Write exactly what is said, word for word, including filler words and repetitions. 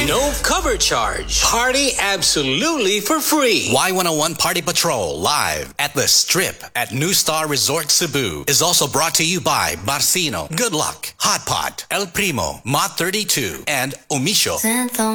No cover charge. Party absolutely for free. Y one oh one Party Patrol live at the Strip at New Star Resort Cebu is also brought to you by Marcino, Good Luck, Hot Pot, El Primo, Mod thirty-two, and Omisho.